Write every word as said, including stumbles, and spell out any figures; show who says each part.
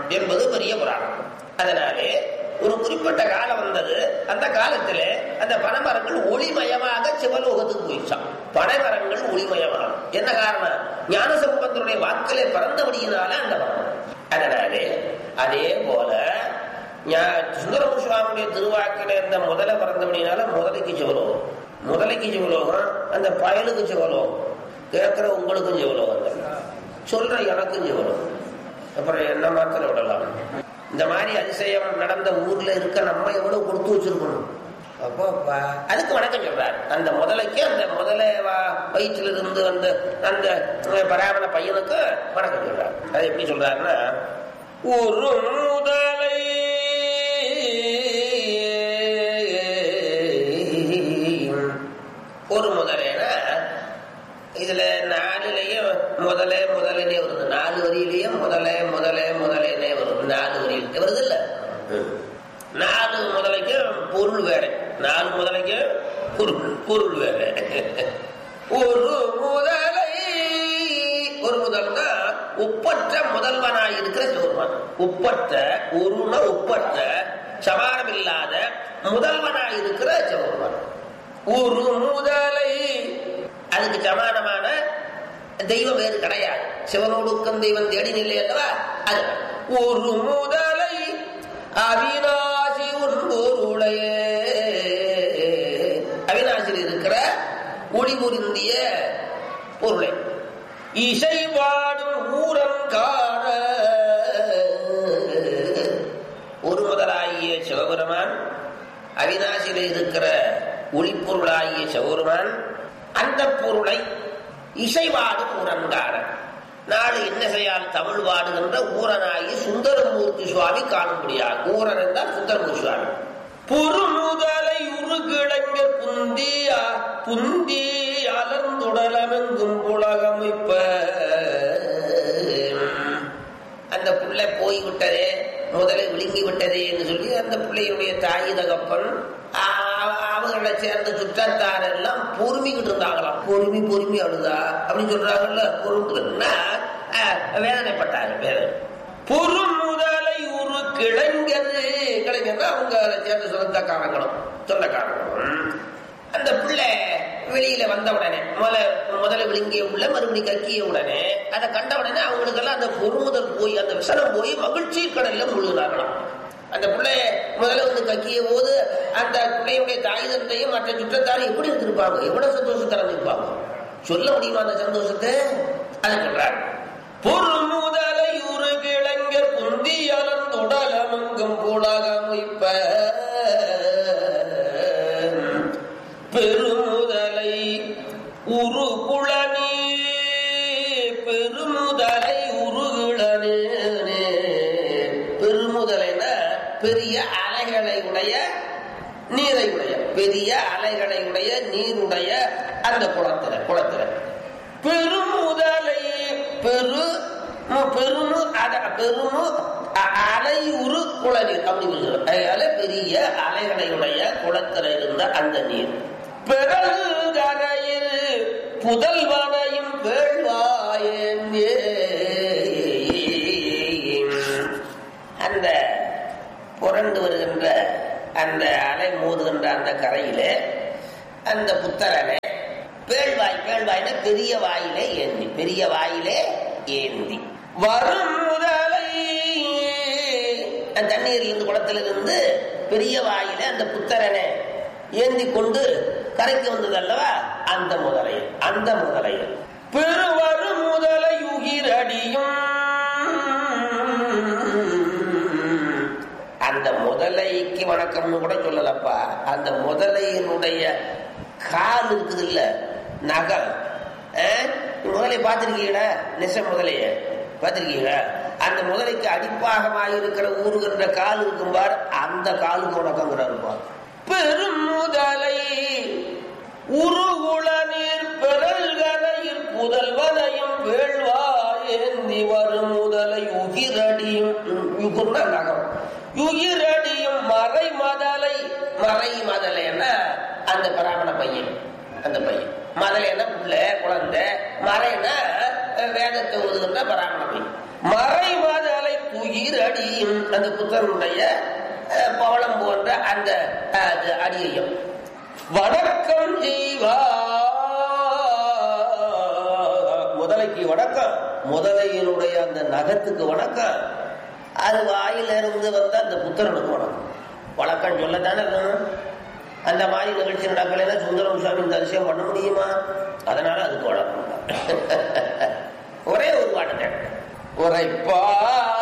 Speaker 1: என்பது பெரிய புராணம். அதனாலே ஒரு குறிப்பிட்ட காலம் வந்தது. அந்த காலத்துல அந்த பனைமரங்கள் ஒளிமயமாக சிவலோகத்துக்கு போயிடுச்சான். பனைமரங்கள் ஒளிமயமாக என்ன காரணம்? ஞானசம்பந்தருடைய வாக்கிலே பிறந்தபடியினால அந்த மரம். அதனாலே அதே போல சுந்தரமூர்த்தி சுவாமியுடைய திருவாக்கில இருந்த முதல பிறந்தபடினால முதலைக்கு சிவலோகம், முதலைக்கு சிவலோகம், அந்த பயலுக்கு சிவலோகம், கேட்கிற உங்களுக்கும் சிவலோகம், சொல்ற எனக்கும் சிவலோகம். அப்புறம் என்ன மாத்திரம் விடலாம். இந்த மாதிரி அதிசயம் நடந்த ஊர்ல இருக்க நம்ம எவ்வளவு கொடுத்து வச்சிருக்கணும். அப்போ அதுக்கு வணக்கம் சொல்றாரு. அந்த முதலைக்கு, அந்த முதல வயிற்றுல இருந்து அந்த அந்த பராமண பையனுக்கு வணக்கம் சொல்றாரு. அது எப்படி சொல்றாருன்னா, ஒரு முதலை ஒரு முதலைன்னா இதுல நாலுலயும் முதல முதலே வருது. நாலு வரியிலையும் முதல முதல முதலே வருது. நாலு வரியில் வருது இல்ல. நாலு முதலைக்கு பொருள் வேற, நாலு முதலைக்கு பொருள் பொருள் வேற. ஒரு முதலை, ஒரு முதல்னா ஒப்பற்ற முதல்வனாய் இருக்கிற சிவருமான். ஒப்பற்ற ஒருன ஒப்பற்ற சமானம் இல்லாத முதல்வனாய் இருக்கிற சிவருமான். ஒரு முதலை, அதுக்கு சமானமான தெய்வம் வேறு கிடையாது. சிவனோடுக்கம் தெய்வம் தேடி நிலை அல்லவா. அது ஒரு முதலை அவிநாசி ஒன்பொருளைய, அவிநாசியில் இருக்கிற ஒளிமுறிந்திய பொருளை இசை பாடும் ஊரம் காண. ஒரு முதலாகிய சிவபெருமான், அவிநாசியில் இருக்கிற ஒளிப்பொருளாகிய சிவபெருமான் அந்த பொருளை இசைவாடும் ஊரன்கான நாடு இன்னசையால் தமிழ் வாடுகின்ற ஊரனாகி சுந்தரமூர்த்தி சுவாமி காணும்படியாக. ஊரன் என்றால் சுந்தரமூர்த்தி சுவாமி. பொருமுதலை உருகிழங்கர் புந்தியா புந்தி அலர்ந்துடலமெங்கும் புலகமைப்ப. அந்த பிள்ளை போய்விட்டதே, முதலை விழுங்கி விட்டதே என்று சொல்லி அந்த பிள்ளையுடைய தாய் தகப்பன் அவங்களை சேர்ந்த சுற்றத்தாரெல்லாம் பொறுமிக்கிட்டு இருந்தாங்களாம். பொறுமி பொறுமி அழுதா அப்படின்னு சொல்றாங்கல்ல. பொறுப்புன்னா வேதனைப்பட்டாரு. வேதனை பொறுமுதலை ஒரு கிளைஞரு, கிளைஞர் அவங்க சேர்ந்த சொந்தக்காரங்களும் சொந்தக்காரங்களும். அந்த பிள்ளை வெளியில வந்த உடனே முதல முதல்ல விழுங்கிய உள்ள மறுபடி கக்கிய உடனே அதை கண்ட உடனே அவங்களுக்கெல்லாம் அந்த பொறுமுதல் போய் அந்த விசனம் போய் மகிழ்ச்சி கடல்ல முழுகிறாங்களாம். அந்த பிள்ளைய முதல்ல வந்து கக்கிய போது அந்த பிள்ளையுடைய தாய் தந்தையும் மற்ற சுற்றத்தாரும் எப்படி இருந்திருப்பாங்க, எவ்வளவு சந்தோஷத்தை இருந்திருப்பாங்க. சொல்ல முடியுமா அந்த சந்தோஷத்தை? அதை சொல்றாங்க. பொறுமுதலை ஒரு கிழங்கர் புந்தி அலர்ந்துடலமெங்கும் புலகமைப்ப. பெருமுதலை உரு குளனே, பெருமுதலை உருகுளனே. பெருமுதலைனா பெரிய அலைகளை உடைய நீரை உடைய, பெரிய அலைகளை உடைய நீருடைய அந்த குளத்துல குளத்துல பெருமுதலை பெரு பெருமு பெருமு அலை உரு குளநீர் அப்படின்னு சொல்ற. அதனால பெரிய அலைகளையுடைய குளத்துல இருந்த அந்த நீர் பெருங்கரையில் புதல்வனையும் வேள்வாயன். அந்த புரண்டு வருகின்ற அந்த அலை மோதுகின்ற அந்த கரையிலே அந்த புத்தரனை பேழ்வாய், பேழ்வாய்னா பெரிய வாயிலே ஏந்தி, பெரிய வாயிலே ஏந்தி வரும் முதலை அந்த தண்ணீர் இருந்து குளத்திலிருந்து பெரிய வாயில அந்த புத்தரனை ஏந்தி கொண்டு கரைக்கு வந்தது அல்லவா. அந்த முதலை, அந்த முதலை பெருவரு முதலை உயிரடியும். அந்த முதலைக்கு வணக்கம்னு கூட சொல்லலப்பா. அந்த முதலையினுடைய கால் இருக்குது இல்ல, நகம். முதலை பார்த்திருக்கீங்களா? நெச முதலைய பார்த்திருக்கீங்களா? அந்த முதலைக்கு அடிப்பாகமாக இருக்கிற ஊருகின்ற கால் இருக்கும் பார், அந்த காலுக்கு வணக்கங்கிறாருப்பா. பெரும் முதலை உருகுள நீர் பெறல்கரையில் புதல்வனையும் வேள்வாயேந்தி வரும் முதலை உகிரடியும். யுகுர்னா நகம். யுகிரடியும் மறை மதலை. மறை மதலைன்னா அந்த பிராமண பையன், அந்த பையன். மதலைன்னா பிள்ளை குழந்தை, மறைனா வேதத்தை ஓதுகின்ற பிராமண பையன். மறை மதலை துயிர அடியும் அந்த புத்தருடைய பவளம் போன்ற அந்த அடியையும் வணக்கம் செய்வா. முதலைக்கு வணக்கம், முதலையினுடைய அந்த நகத்துக்கு வணக்கம், அது வாயிலிருந்து வந்த அந்த புத்தரனுக்கு வணக்கம். வழக்கம் சொல்லத்தானே இருக்கணும். அந்த மாதிரி நிகழ்ச்சி நடக்கலைன்னா சுந்தரம் சுவாமி இந்த அதிசயம் பண்ண முடியுமா? அதனால அதுக்கு வழக்கம். ஒரே ஒரு பாட்டு உரைப்பா